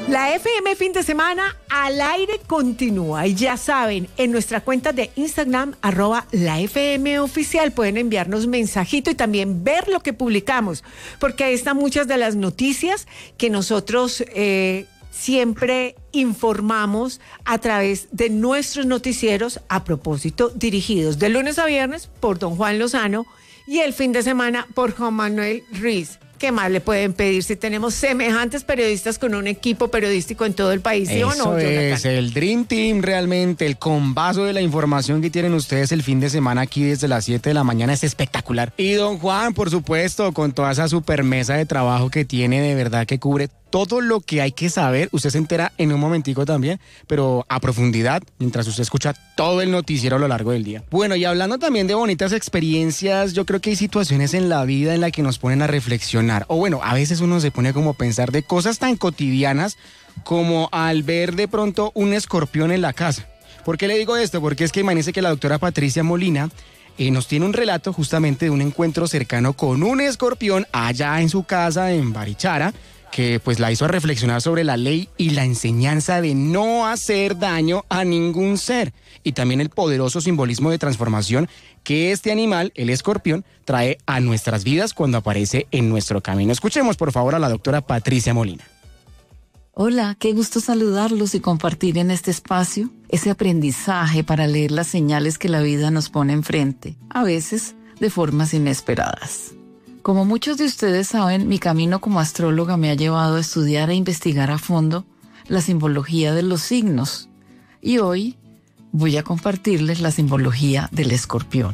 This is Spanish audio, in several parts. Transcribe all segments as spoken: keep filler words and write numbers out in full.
La F M Fin de Semana al aire continúa y ya saben, en nuestra cuenta de Instagram, arroba la F M oficial, pueden enviarnos mensajito y también ver lo que publicamos, porque ahí están muchas de las noticias que nosotros eh, siempre informamos a través de nuestros noticieros, a propósito, dirigidos de lunes a viernes por don Juan Lozano y el fin de semana por Juan Manuel Ruiz. ¿Qué más le pueden pedir si tenemos semejantes periodistas con un equipo periodístico en todo el país? ¿Sí o no, Jonathan? Eso es el Dream Team, realmente. El combazo de la información que tienen ustedes el fin de semana aquí desde las siete de la mañana es espectacular. Y don Juan, por supuesto, con toda esa super mesa de trabajo que tiene, de verdad que cubre todo lo que hay que saber. Usted se entera en un momentico también, pero a profundidad, mientras usted escucha todo el noticiero a lo largo del día. Bueno, y hablando también de bonitas experiencias, yo creo que hay situaciones en la vida en las que nos ponen a reflexionar. O bueno, a veces uno se pone como a pensar de cosas tan cotidianas como al ver de pronto un escorpión en la casa. ¿Por qué le digo esto? Porque es que imagínese que la doctora Patricia Molina eh, nos tiene un relato justamente de un encuentro cercano con un escorpión allá en su casa en Barichara, que pues la hizo reflexionar sobre la ley y la enseñanza de no hacer daño a ningún ser, y también el poderoso simbolismo de transformación que este animal, el escorpión, trae a nuestras vidas cuando aparece en nuestro camino. Escuchemos por favor a la doctora Patricia Molina. Hola, qué gusto saludarlos y compartir en este espacio ese aprendizaje para leer las señales que la vida nos pone enfrente, a veces de formas inesperadas. Como muchos de ustedes saben, mi camino como astróloga me ha llevado a estudiar e investigar a fondo la simbología de los signos. Y hoy voy a compartirles la simbología del escorpión.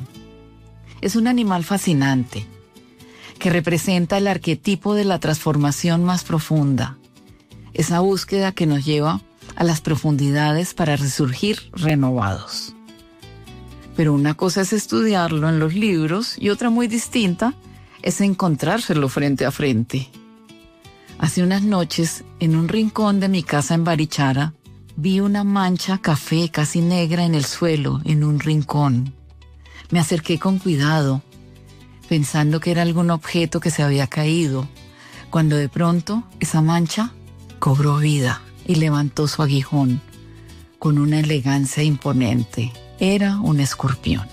Es un animal fascinante que representa el arquetipo de la transformación más profunda. Esa búsqueda que nos lleva a las profundidades para resurgir renovados. Pero una cosa es estudiarlo en los libros y otra muy distinta es encontrárselo frente a frente. Hace unas noches, en un rincón de mi casa en Barichara, vi una mancha café casi negra en el suelo, en un rincón. Me acerqué con cuidado, pensando que era algún objeto que se había caído, cuando de pronto esa mancha cobró vida y levantó su aguijón con una elegancia imponente. Era un escorpión.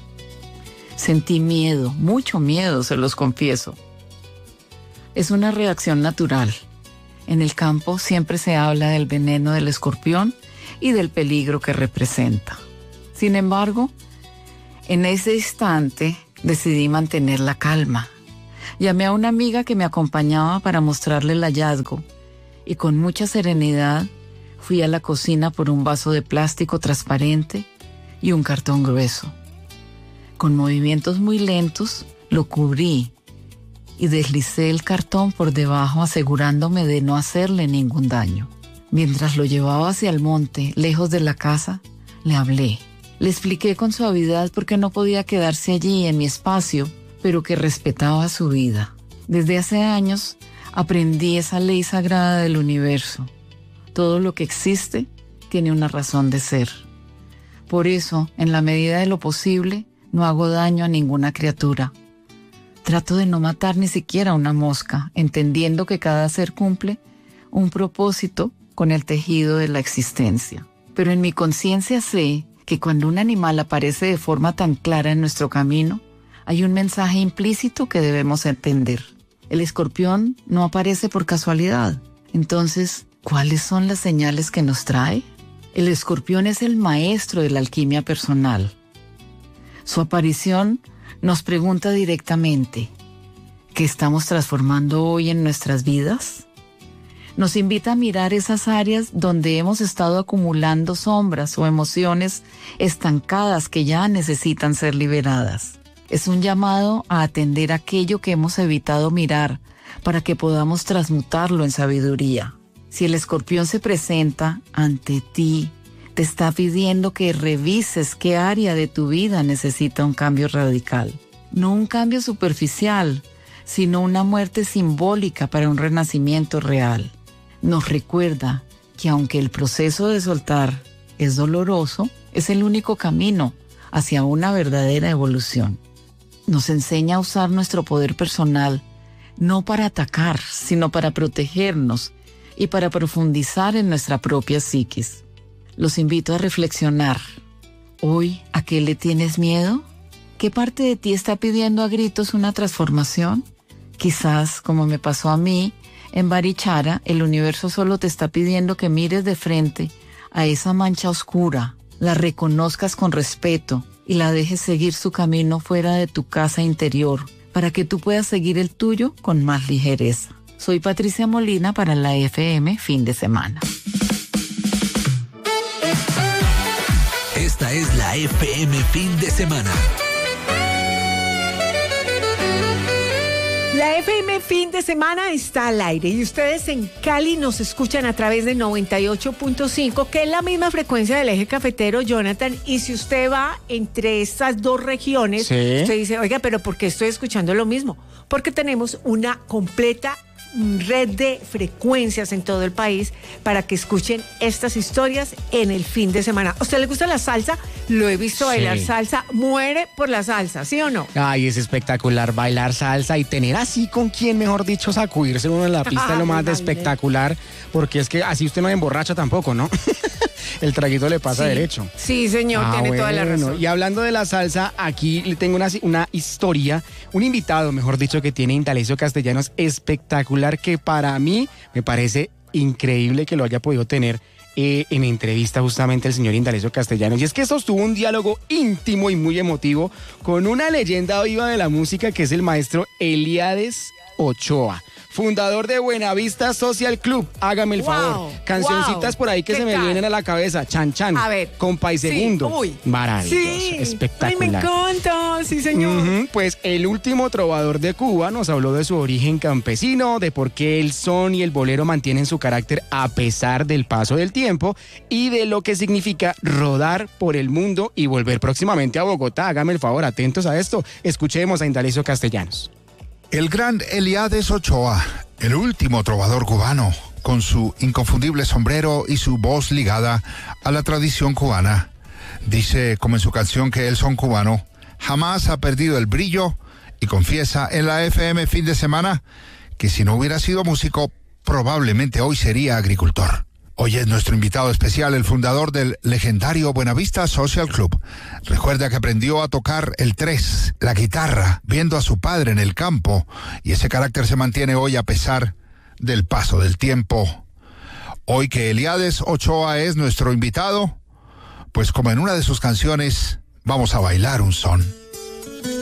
Sentí miedo, mucho miedo, se los confieso. Es una reacción natural. En el campo siempre se habla del veneno del escorpión y del peligro que representa. Sin embargo, en ese instante decidí mantener la calma. Llamé a una amiga que me acompañaba para mostrarle el hallazgo y con mucha serenidad fui a la cocina por un vaso de plástico transparente y un cartón grueso. Con movimientos muy lentos, lo cubrí y deslicé el cartón por debajo asegurándome de no hacerle ningún daño. Mientras lo llevaba hacia el monte, lejos de la casa, le hablé. Le expliqué con suavidad por qué no podía quedarse allí en mi espacio, pero que respetaba su vida. Desde hace años aprendí esa ley sagrada del universo. Todo lo que existe tiene una razón de ser. Por eso, en la medida de lo posible, no hago daño a ninguna criatura. Trato de no matar ni siquiera una mosca, entendiendo que cada ser cumple un propósito con el tejido de la existencia. Pero en mi conciencia sé que cuando un animal aparece de forma tan clara en nuestro camino, hay un mensaje implícito que debemos entender. El escorpión no aparece por casualidad. Entonces, ¿cuáles son las señales que nos trae? El escorpión es el maestro de la alquimia personal. Su aparición nos pregunta directamente, ¿qué estamos transformando hoy en nuestras vidas? Nos invita a mirar esas áreas donde hemos estado acumulando sombras o emociones estancadas que ya necesitan ser liberadas. Es un llamado a atender aquello que hemos evitado mirar para que podamos transmutarlo en sabiduría. Si el escorpión se presenta ante ti, te está pidiendo que revises qué área de tu vida necesita un cambio radical. No un cambio superficial, sino una muerte simbólica para un renacimiento real. Nos recuerda que aunque el proceso de soltar es doloroso, es el único camino hacia una verdadera evolución. Nos enseña a usar nuestro poder personal, no para atacar, sino para protegernos y para profundizar en nuestra propia psiquis. Los invito a reflexionar. Hoy, ¿a qué le tienes miedo? ¿Qué parte de ti está pidiendo a gritos una transformación? Quizás, como me pasó a mí, en Barichara, el universo solo te está pidiendo que mires de frente a esa mancha oscura, la reconozcas con respeto y la dejes seguir su camino fuera de tu casa interior, para que tú puedas seguir el tuyo con más ligereza. Soy Patricia Molina para la F M Fin de Semana. Esta es la F M Fin de Semana. La F M Fin de Semana está al aire y ustedes en Cali nos escuchan a través de noventa y ocho punto cinco, que es la misma frecuencia del eje cafetero, Jonathan. Y si usted va entre estas dos regiones, sí, usted dice, oiga, pero ¿por qué estoy escuchando lo mismo? Porque tenemos una completa red de frecuencias en todo el país para que escuchen estas historias en el fin de semana. ¿A usted le gusta la salsa? Lo he visto bailar Sí. salsa, muere por la salsa, ¿sí o no? Ay, es espectacular bailar salsa y tener así con quien, mejor dicho, sacudirse uno en la pista es lo más de Ay, espectacular, porque es que así usted no emborracha tampoco, ¿no? El traguito le pasa Sí. derecho. Sí, señor, Ah, tiene toda la bueno. razón. Y hablando de la salsa, aquí le tengo una, una historia, un invitado, mejor dicho, que tiene Indalecio Castellanos espectacular, que para mí me parece increíble que lo haya podido tener eh, en entrevista justamente el señor Indalecio Castellanos. Y es que sostuvo un diálogo íntimo y muy emotivo con una leyenda viva de la música, que es el maestro Eliades Ochoa, fundador de Buenavista Social Club. Hágame el Wow, favor. Cancioncitas wow. por ahí que ¿Qué se me tal? vienen a la cabeza. Chan Chan. A ver. Compa y Sí, Segundo. uy. Maravilloso. Sí. Espectacular. Ay, me encanta. Sí, señor. Ujú, pues el último trovador de Cuba nos habló de su origen campesino, de por qué el son y el bolero mantienen su carácter a pesar del paso del tiempo y de lo que significa rodar por el mundo y volver próximamente a Bogotá. Hágame el favor, atentos a esto. Escuchemos a Indalecio Castellanos. El gran Eliades Ochoa, el último trovador cubano, con su inconfundible sombrero y su voz ligada a la tradición cubana. Dice, como en su canción, que el son cubano jamás ha perdido el brillo y confiesa en la F M Fin de Semana que si no hubiera sido músico, probablemente hoy sería agricultor. Hoy es nuestro invitado especial, el fundador del legendario Buenavista Social Club. Recuerda que aprendió a tocar el tres, la guitarra, viendo a su padre en el campo, y ese carácter se mantiene hoy a pesar del paso del tiempo. Hoy que Eliades Ochoa es nuestro invitado, pues como en una de sus canciones, vamos a bailar un son.